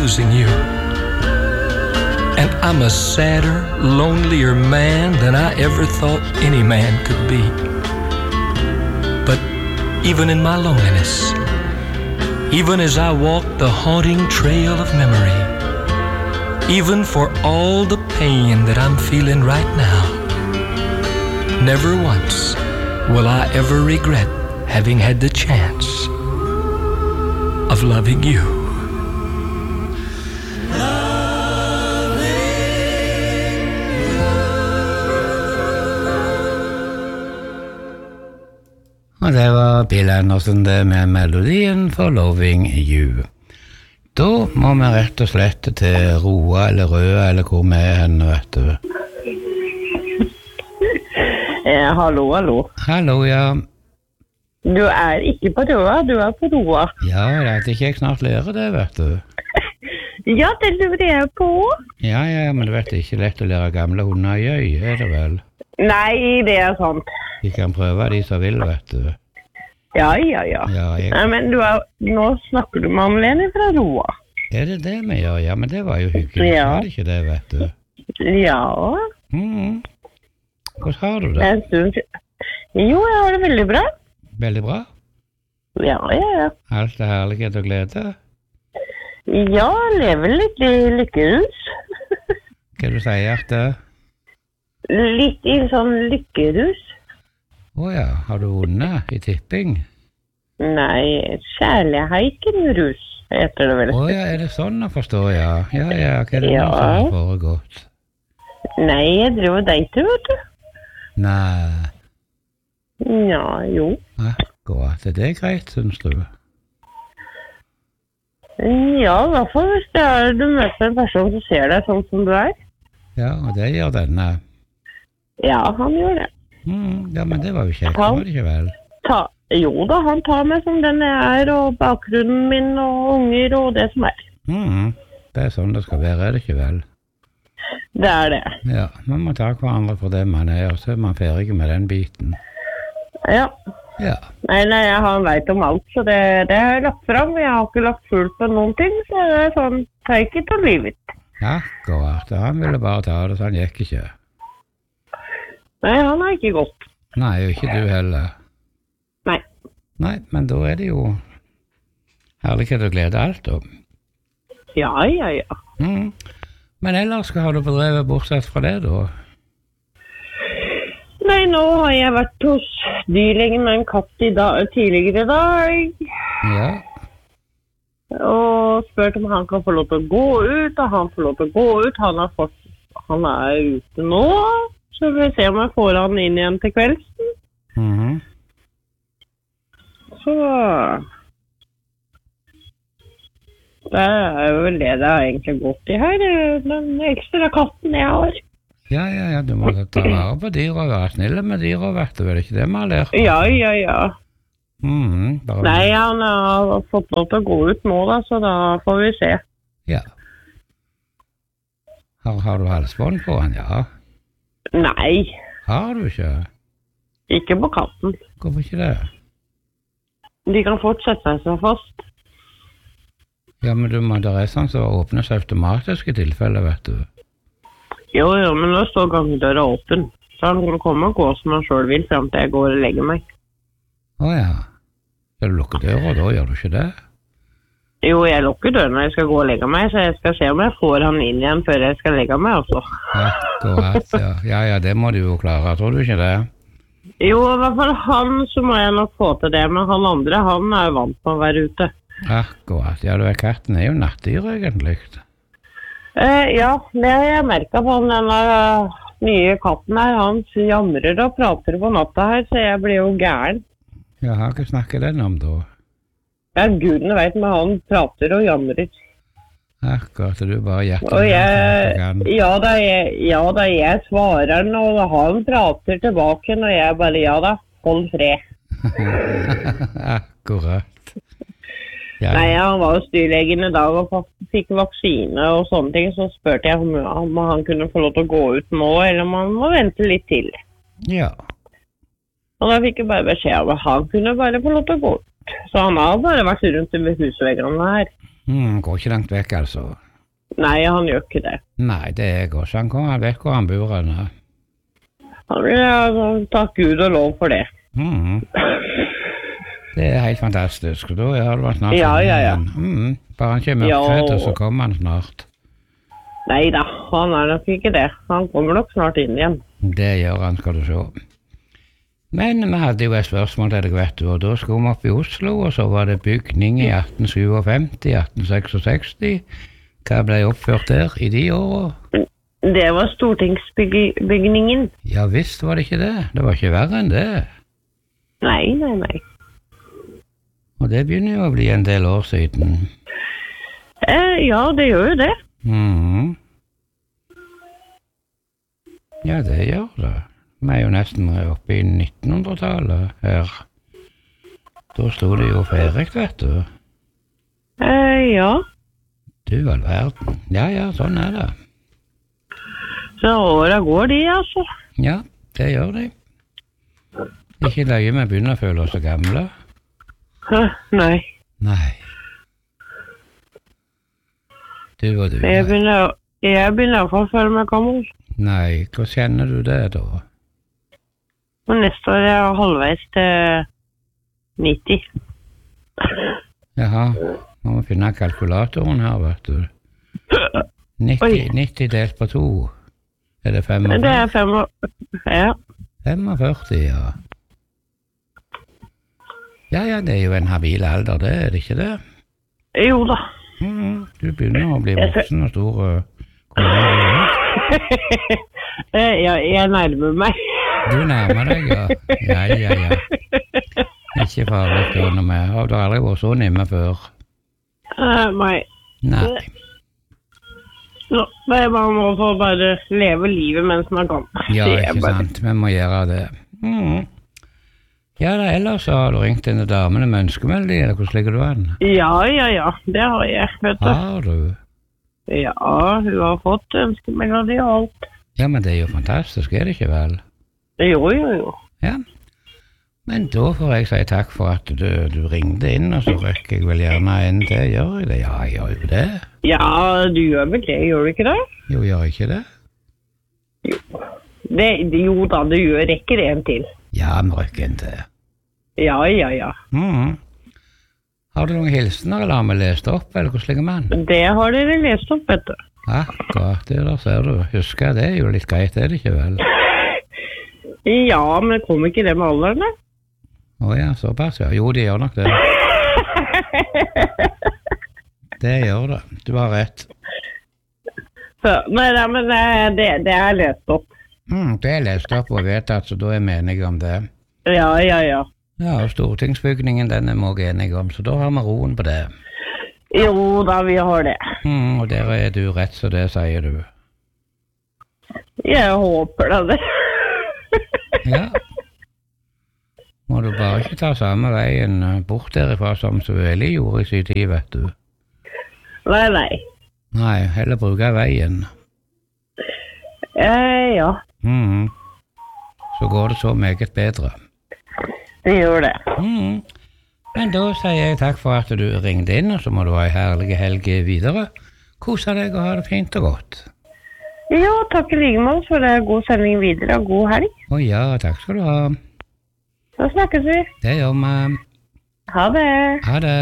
losing you. And I'm a sadder, lonelier man than I ever thought any man could be. But even in my loneliness, even as I walk the haunting trail of memory, even for all the pain that I'm feeling right now, never once will I ever regret having had the chance of loving you. Og det var Bill Anderson det med melodien for Loving You. Da må vi rett og slett til Roa eller Røa eller hvor vi henne, vet du. Hallo, hallo. Hallo, ja. Du ikke på Røa, du på Roa. Ja, det er ikke jeg snart lærer det, vet du. Ja, det lurer jeg på. Ja, men du vet det er ikke lett å lære gamle hunder i øye, det vel? Nei, det sant. Vi kan prøve de som vil, vet du. Ja. Nei, men nå snakker du med Lene fra Roa. Er det det vi gjør? Ja, men det var jo hyggelig. Ja. Var det ikke det, vet du? Ja. Hvordan har du det? Jo, jeg har det veldig bra. Veldig bra? Ja. Alt er herlighet og glede? Ja, lever litt i lykkerus. Hva du sier, Hjerte? Litt i sånn lykkerus. Åja, har du vunnet i tipping? Nei, kjærlighetenrus heter det vel. Åja, er det sånn å forstå, ja? Ja, hva er det som har foregått? Nei, jeg driver dater, vet du. Nei. Ja, jo. Akkurat, er det greit, synes du? Ja, i hvert fall hvis du møter en person som ser deg sånn som du er. Ja, og det gjør denne. Ja, han gjør det. Ja, men det var jo kjekt, var det ikke vel? Jo da, han tar meg som den jeg og bakgrunnen min og unger og det som er. Det er sånn det skal være, er det ikke vel? Det er det. Ja, man må ta hverandre for det man er, og så er man ferdig med den biten. Ja. Ja. Nei, han vet om alt, så det har jeg lagt frem. Jeg har ikke lagt full på noen ting, så det er sånn, take it or leave it. Akkurat, han ville bare ta det, så han gikk ikke. Nei, han har ikke gått. Nei, og ikke du heller. Nei, men da er det jo herlighet og glede alt, da. Ja. Men ellers, hva har du bedrevet bortsett fra det, da? Nei, nå har jeg vært hos dyrlegen med en katt tidligere i dag. Ja. Og spurt om han kan få lov til å gå ut, og han får lov til å gå ut. Han er ute nå, så vi ser om jeg får han inn igjen til kvelden. Så det er jo vel det har egentlig gått i her, den ekstra katten jeg har. Ja, du må ta vare på dyr og være snille med dyr og vet du, er det ikke det vi har lært? Ja. Nei, han har fått lov til å gå ut nå da, så da får vi se. Ja. Har du halsbånd på han, ja? Nei. Har du ikke? Ikke på katten. Hvorfor ikke det? De kan fortsette seg fast. Ja, men det er sånn som åpnes automatisk i tilfelle, vet du. Jo, men nå står gangdøra åpen. Så han kan komme og gå som han selv vil frem til jeg går og legger meg. Åja. Skal du lukke døra da, gjør du ikke det? Jo, jeg lukker døra når jeg skal gå og legge meg, så jeg skal se om jeg får han inn igjen før jeg skal legge meg også. Akkurat, ja. Ja, det må du jo klare, tror du ikke det? Jo, i hvert fall han, så må jeg nok få til det, men han andre, han er jo vant på å være ute. Akkurat, ja, katten er jo nattdyr egentlig. Ja, det har jeg merket på denne nye katten her. Han jamrer og prater på natta her, så jeg blir jo gæren. Ja, hva snakker den om da? Ja, gudene vet, men han prater og jamrer. Akkurat, du bare hjertet. Og jeg svarer han, og han prater tilbake, og jeg bare, ja da, hold fred. Akkurat. Ja. Nei, han var jo styrlegen i dag og fikk vaksine og sånne ting, så spurte jeg om han kunne få lov til å gå ut nå, eller om han må vente litt til. Ja. Og da fikk jeg bare beskjed om at han kunne bare få lov til å gå ut. Så han har bare vært rundt ved husveggene her. Går ikke langt vekk, altså. Nei, han gjør ikke det. Nei, det går ikke. Han kommer vekk hvor han bor henne. Takk Gud og lov for det. Det helt fantastisk. Da har det vært snart. Ja. Bare han kommer mørkret, så kommer han snart. Neida, han nok ikke det. Han kommer nok snart inn igjen. Det gjør han, skal du se. Men vi hadde jo et spørsmål til deg, vet du, og da skulle vi opp i Oslo, og så var det bygning i 1857, 1866. Hva ble oppført der i de årene? Det var stortingsbygningen. Ja visst var det ikke det. Det var ikke verre enn det. Nei. Og det begynner jo å bli en del år siden. Ja, det gjør jo det. Ja, det gjør det. Vi er jo nesten oppe i 1900-tallet her. Da stod det jo ferdig, vet du. Ja. Du all verden. Ja, sånn er det. Så året går de, altså. Ja, det gjør de. Ikke løye vi begynner å føle oss så gamle. Nei. Du og du. Jeg begynner i hvert fall å føle meg gammel. Nei, hva kjenner du det da? Og neste år er jeg halvveis til 90. Jaha, må vi finne kalkulatoren her, vet du. 90 delt på 2. Er det 45? Det er 45, ja. 45, ja. Ja, det er jo en habil alder, det er det ikke det? Jo da. Du begynner å bli voksen og stor. Jeg nærmer meg. Du nærmer deg, ja. Ja. Ikke farlig da, når vi har du aldri vært så nemme før. Nei. Man må få bare leve livet mens man kan. Ja, ikke sant. Vi må gjøre det. Ja, da ellers har du ringt denne damene med ønskemelodi, eller hvordan ligger du an? Ja. Det har jeg, vet du. Har du? Ja, hun har fått ønskemelodi og alt. Ja, men det er jo fantastisk, er det ikke vel? Jo. Ja. Men da får jeg si takk for at du ringte inn, og så røkker jeg vel gjerne en til. Gjør jeg det? Ja, jeg gjør jo det. Ja, du gjør vel det, gjør du ikke det? Jo, gjør jeg ikke det? Jo da, du rekker en til. Ja, vi røkker en til. Ja. Har du noen hilsener, eller har vi lest opp, eller hvordan ligger man? Det har dere lest opp, vet du. Akkurat, det der ser du. Husker det er jo litt greit, er det ikke vel? Ja, men kommer ikke det med alderen, da? Ja, såpass, ja. Jo, de gjør nok det. Det gjør det. Du har rett. Men det er lest opp. Det er lest opp og vedtatt, så da er vi enige om det. Ja. Ja, og stortingsbygningen, den er vi også enige om, så da har vi roen på det. Jo da, vi har det. Og der er du rett, så det sier du. Jeg håper da det. Ja. Må du bare ikke ta samme veien bort derifra som Sueli gjorde i sin tid, vet du. Nei. Nei, heller bruke veien. Ja. Så går det så meget bedre. Det gjør det. Men da sier jeg takk for at du ringte inn, og så må du ha en herlig helg videre. Kose deg og ha det fint og godt. Jo, takk i like måte for det. God sending videre og god helg. Ja, takk skal du ha. Så snakkes vi. Det gjør vi. Ha det. Ha det.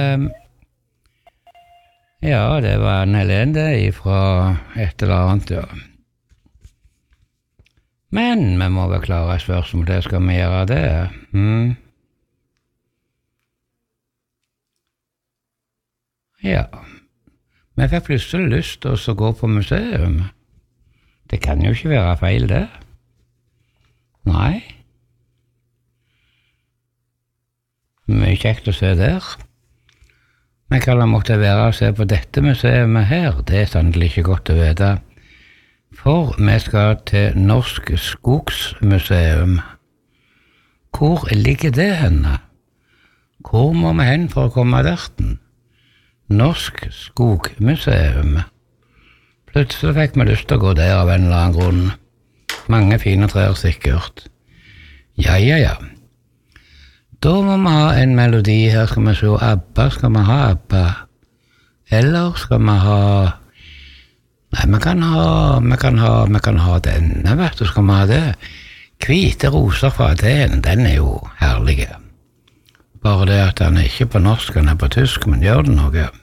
Ja, det var en Helene det fra et eller annet, ja. Men vi må vel klare et spørsmål, det skal vi gjøre det. Ja. Vi fikk plutselig lyst til å gå på museum. Det kan jo ikke være feil, det. Nei. Mye kjekt å se der. Men hva det måtte være å se på dette museet her, det er sannelig ikke godt å vite. For vi skal til Norsk Skogsmuseum. Hvor ligger det henne? Hvor må vi hen for å komme derten? Norsk Skogmuseum. Plutselig fikk vi lyst til å gå der av en eller annen grunn. Mange fine trær sikkert. Ja. Da må vi ha en melodi her, skal vi se. ABBA, skal vi ha ABBA? Eller skal vi ha... Nei, vi kan ha denne, vet du, skal vi ha det. Hvite roser fra Aten, den jo herlig. Bare det at den ikke på norsk, den på tysk, men gjør det noe.